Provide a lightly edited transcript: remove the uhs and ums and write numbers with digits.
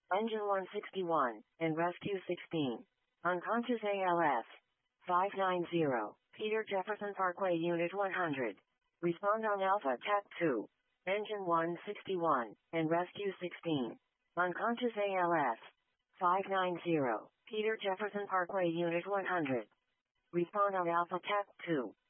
Engine 161, and Rescue 16. Unconscious ALS. 590, Peter Jefferson Parkway Unit 100. Respond on Alpha TAC 2. Engine 161, and Rescue 16. Unconscious ALS. 590, Peter Jefferson Parkway Unit 100. Respond on Alpha TAC 2.